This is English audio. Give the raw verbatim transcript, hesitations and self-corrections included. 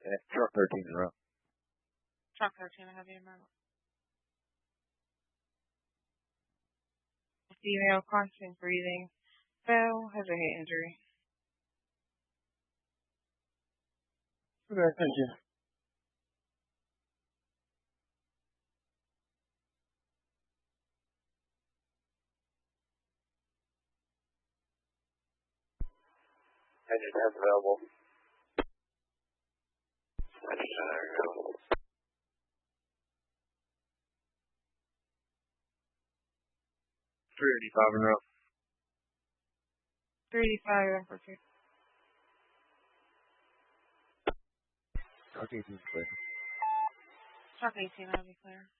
Truck thirteen in a row. Truck thirteen, I have you in my female, constant breathing, fell, has a head injury. Okay, thank you. Engine ten available. Engine ten available. three eighty-five in a row. three eighty-five, one for two. Truck eighteen clear. Truck eighteen, I'll be clear.